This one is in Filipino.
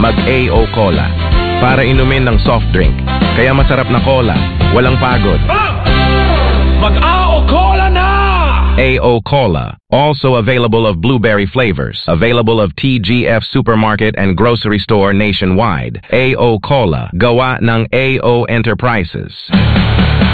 mag-AO Cola para inumin ng soft drink. Kaya masarap na cola, walang pagod. Mag-AO Cola na! AO Cola, also available of blueberry flavors, available of TGF Supermarket and Grocery Store nationwide. AO Cola, gawa ng AO Enterprises.